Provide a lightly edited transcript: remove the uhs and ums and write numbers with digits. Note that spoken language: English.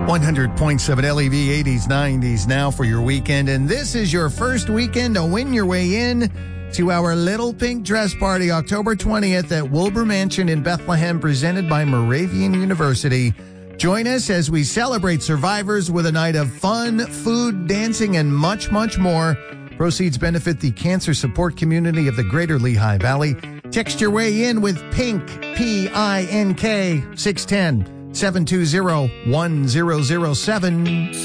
100.7 LEV 80s, 90s now for your weekend. And this is your first weekend to win your way in to our Little Pink Dress Party, October 20th at Wilbur Mansion in Bethlehem, presented by Moravian University. Join us as we celebrate survivors with a night of fun, food, dancing, and much, much more. Proceeds benefit the cancer support community of the Greater Lehigh Valley. Text your way in with PINK, P-I-N-K, 610-720-1007.